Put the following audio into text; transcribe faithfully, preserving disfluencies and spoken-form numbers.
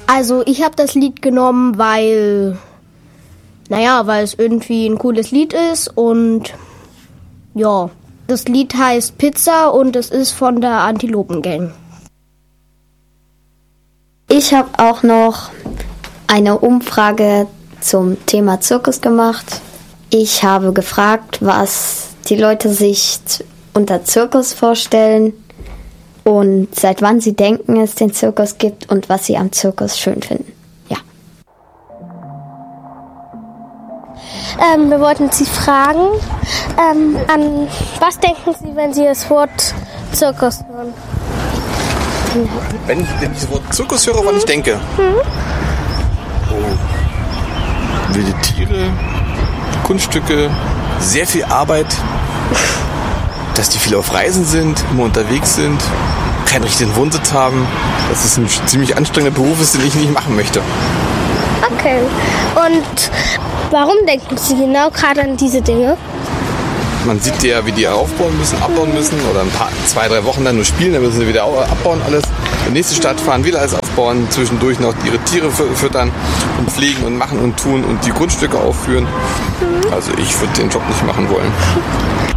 Also ich habe das Lied genommen, weil, naja, weil es irgendwie ein cooles Lied ist und ja, das Lied heißt Pizza und es ist von der Antilopen-Gang. Ich habe auch noch eine Umfrage zum Thema Zirkus gemacht. Ich habe gefragt, was die Leute sich unter Zirkus vorstellen und seit wann sie denken, es den Zirkus gibt und was sie am Zirkus schön finden. Ja. Ähm, wir wollten Sie fragen, ähm, an was denken Sie, wenn Sie das Wort Zirkus hören? Wenn ich das Wort Zirkus höre, woran ich denke? Mhm. Oh. Wilde Tiere, Kunststücke, sehr viel Arbeit, dass die viel auf Reisen sind, immer unterwegs sind, keinen richtigen Wohnsitz haben, dass es ein ziemlich anstrengender Beruf ist, den ich nicht machen möchte. Okay. Und warum denken Sie genau gerade an diese Dinge? Man sieht ja, wie die aufbauen müssen, abbauen müssen oder ein paar, zwei, drei Wochen dann nur spielen, dann müssen sie wieder abbauen alles. In die nächste Stadt fahren, wieder alles aufbauen, zwischendurch noch ihre Tiere füttern und pflegen und machen und tun und die Grundstücke aufführen. Also ich würde den Job nicht machen wollen.